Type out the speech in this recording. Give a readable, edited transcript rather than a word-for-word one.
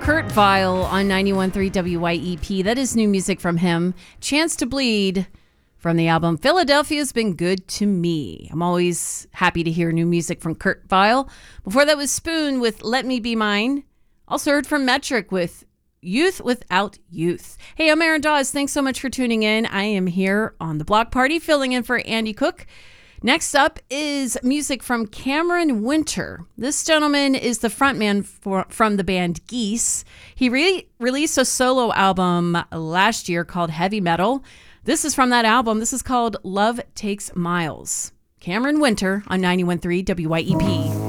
Kurt Vile on 91.3 WYEP. That is new music from him. Chance to Bleed from the album Philadelphia's Been Good to Me. I'm always happy to hear new music from Kurt Vile. Before that was Spoon with Let Me Be Mine. Also heard from Metric with Youth Without Youth. Hey, I'm Erin Dawes. Thanks so much for tuning in. I am here on the Block Party filling in for Andy Cook. Next up is music from Cameron Winter. This gentleman is the frontman from the band Geese. He released a solo album last year called Heavy Metal. This is from that album. This is called Love Takes Miles. Cameron Winter on 91.3 WYEP.